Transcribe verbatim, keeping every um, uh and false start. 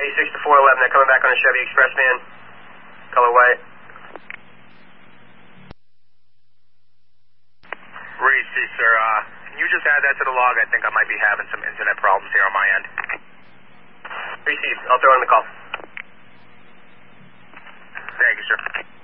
eighty-six to four eleven, they're coming back on a Chevy Express van, color white. Receive, sir. Uh, can you just add that to the log? I think I might be having some internet problems here on my end. Received. I'll throw in the call. Thank you, sir.